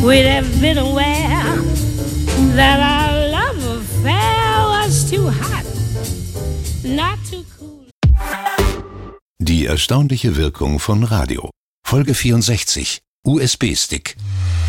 we'd have been aware that our love affair was too hot, not too cool. Die erstaunliche Wirkung von Radio. Folge 64. USB-Stick.